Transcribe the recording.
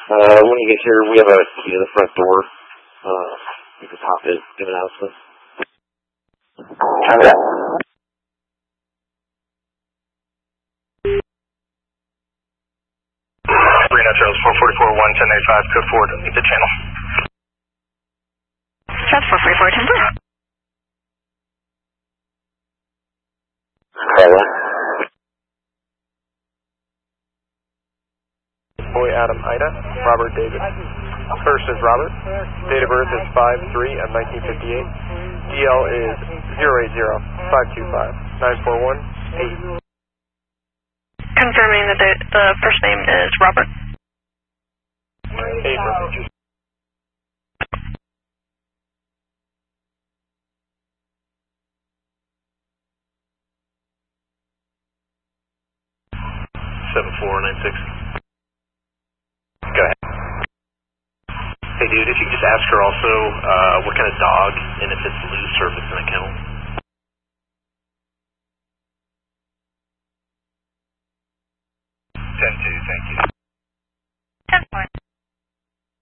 When you get here, we have a key to the front door. You can pop in, give an announcement. Okay. 444-11085, code 4 to meet the channel. That's 444 Timber. Boy Adam Ida, Robert David. First is Robert. Date of birth is 5/3 of 1958. DL is 080-525-9418. Confirming that the first name is Robert. Abram. Go ahead. Hey dude, if you could just ask her also what kind of dog and if it's loose or if it's in a kennel. 10-2, thank you.